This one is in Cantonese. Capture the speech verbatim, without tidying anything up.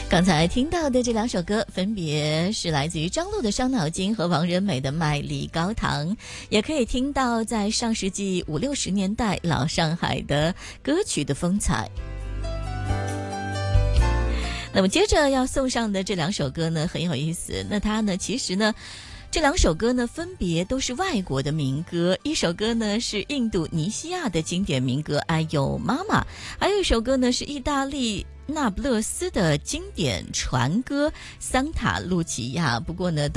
刚才听到的这两首歌分别是来自于张璐的伤脑筋和王仁美的麦丽高堂，也可以听到在上世纪五六十年代老上海的歌曲的风采。那么接着要送上的这两首歌呢很有意思，那它呢其实呢这两首歌呢分别都是外国的民歌，一首歌呢是印度尼西亚的经典民歌《哎呦妈妈》，还有一首歌呢是意大利那不勒斯的经典传歌《桑塔露琪亚》。不过呢都